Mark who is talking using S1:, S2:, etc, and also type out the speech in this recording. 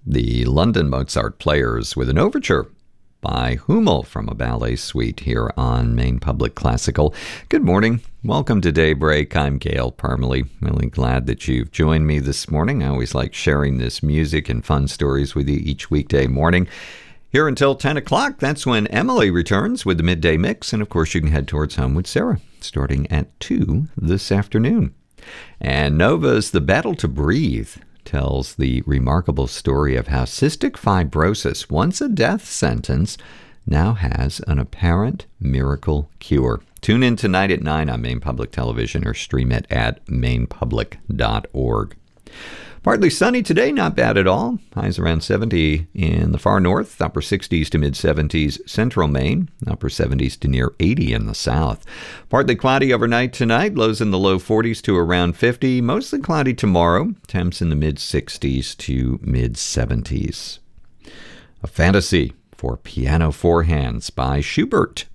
S1: The London Mozart Players with an overture by Hummel from a ballet suite here on Maine Public Classical. Good morning. Welcome to Daybreak. I'm Gail Parmalee. Really glad that you've joined me this morning. I always like sharing this music and fun stories with you each weekday morning. Here until 10 o'clock, that's when Emily returns with the Midday Mix. And of course, you can head towards Home with Sarah starting at 2 this afternoon. And Nova's The Battle to Breathe tells the remarkable story of how cystic fibrosis, once a death sentence, now has an apparent miracle cure. Tune in tonight at 9 on Maine Public Television or stream it at mainepublic.org. Partly sunny today, not bad at all. Highs around 70 in the far north, upper 60s to mid-70s central Maine, upper 70s to near 80 in the south. Partly cloudy overnight tonight, lows in the low 40s to around 50. Mostly cloudy tomorrow, temps in the mid-60s to mid-70s. A fantasy for piano four hands by Schubert.